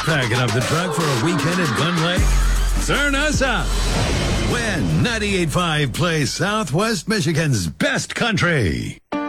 packing up the truck for a weekend at Gun Lake? Turn us up when 98.5 plays Southwest Michigan's best country.